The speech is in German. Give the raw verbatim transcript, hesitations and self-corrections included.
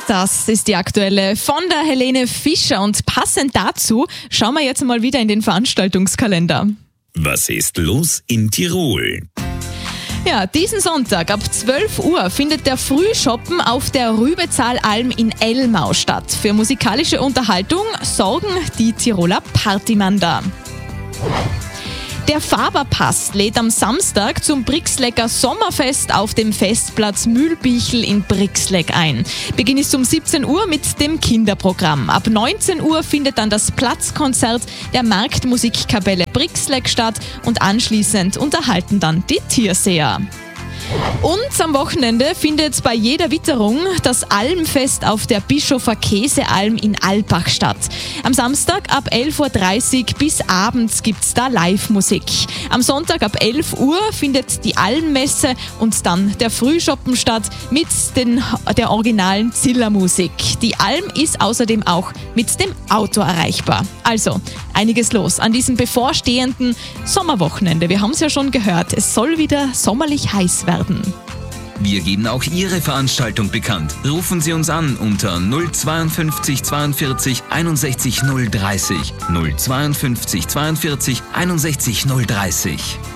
Das ist die aktuelle von der Helene Fischer und passend dazu schauen wir jetzt mal wieder in den Veranstaltungskalender. Was ist los in Tirol? Ja, diesen Sonntag ab zwölf Uhr findet der Frühschoppen auf der Rübezahlalm in Elmau statt. Für musikalische Unterhaltung sorgen die Tiroler Partymander. Der Faberpass lädt am Samstag zum Brixlecker Sommerfest auf dem Festplatz Mühlbichel in Brixleck ein. Beginn ist um siebzehn Uhr mit dem Kinderprogramm. Ab neunzehn Uhr findet dann das Platzkonzert der Marktmusikkapelle Brixleck statt und anschließend unterhalten dann die Tierseher. Und am Wochenende findet bei jeder Witterung das Almfest auf der Bischofer Käsealm in Alpbach statt. Am Samstag ab elf Uhr dreißig bis abends gibt's da Live-Musik. Am Sonntag ab elf Uhr findet die Almmesse und dann der Frühschoppen statt mit den, der originalen Zillermusik. Die Alm ist außerdem auch mit dem Auto erreichbar. Also einiges los an diesem bevorstehenden Sommerwochenende. Wir haben es ja schon gehört, es soll wieder sommerlich heiß werden. Wir geben auch Ihre Veranstaltung bekannt. Rufen Sie uns an unter null zweiundfünfzig zweiundvierzig einundsechzig null dreißig. null zweiundfünfzig zweiundvierzig einundsechzig null dreißig.